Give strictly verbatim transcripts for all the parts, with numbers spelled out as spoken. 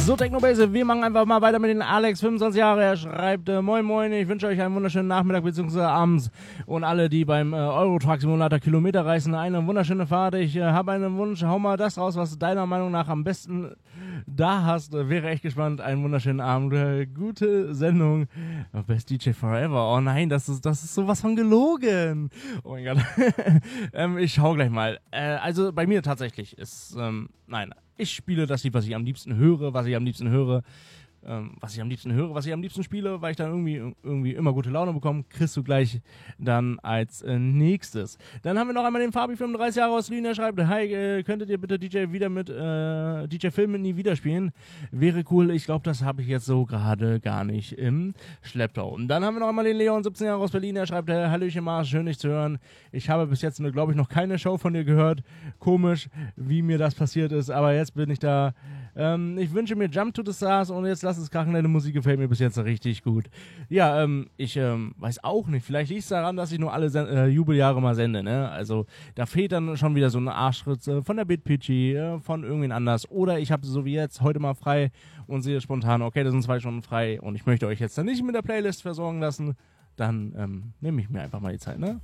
So, Technobase, wir machen einfach mal weiter mit den Alex, fünfundzwanzig Jahre. Er schreibt, äh, moin moin, ich wünsche euch einen wunderschönen Nachmittag bzw. abends und alle, die beim äh, Euro-Truck Simulator Kilometer reisen, eine wunderschöne Fahrt. Ich äh, habe einen Wunsch, hau mal das raus, was du deiner Meinung nach am besten da hast. Äh, wäre echt gespannt. Einen wunderschönen Abend, äh, gute Sendung. Oh, Best D J Forever. Oh nein, das ist, das ist sowas von gelogen. Oh mein Gott. ähm, ich schau gleich mal. Äh, also bei mir tatsächlich ist, ähm, nein, ich spiele das Lied, was ich am liebsten höre, was ich am liebsten höre, ähm, was ich am liebsten höre, was ich am liebsten spiele, weil ich dann irgendwie, irgendwie immer gute Laune bekomme, kriegst du gleich dann als äh, nächstes. Dann haben wir noch einmal den Fabi, fünfunddreißig Jahre aus Berlin, der schreibt, hi, äh, könntet ihr bitte D J wieder mit, äh, D J Film mit nie wieder spielen? Wäre cool, ich glaube, das habe ich jetzt so gerade gar nicht im Schlepptau. Und dann haben wir noch einmal den Leon, siebzehn Jahre aus Berlin, der schreibt, äh, Hallöchen Mars, schön dich zu hören. Ich habe bis jetzt, glaube ich, noch keine Show von dir gehört. Komisch, wie mir das passiert ist, aber jetzt bin ich da. Ähm, ich wünsche mir Jump to the Stars und jetzt lass es krachen, deine Musik gefällt mir bis jetzt richtig gut. Ja, ähm, ich ähm, weiß auch nicht, vielleicht liegt es daran, dass ich nur alle Sen- äh, Jubeljahre mal sende, ne? Also da fehlt dann schon wieder so ein Arschritz äh, von der BitPitchy, äh, von irgendwen anders oder ich habe so wie jetzt heute mal frei und sehe spontan, okay, das sind zwei Stunden frei und ich möchte euch jetzt dann nicht mit der Playlist versorgen lassen, dann ähm, nehme ich mir einfach mal die Zeit, ne?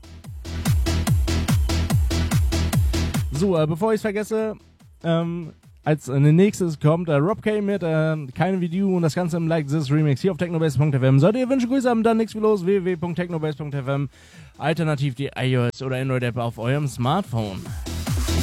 So, äh, bevor ich es vergesse, ähm, als äh, nächstes kommt äh, Rob K mit äh, Keine Video und das Ganze im Like This Remix hier auf technobase punkt f m. Solltet ihr Wünsche, Grüße haben, dann nichts wie los, w w w punkt technobase punkt f m. Alternativ die iOS oder Android-App auf eurem Smartphone.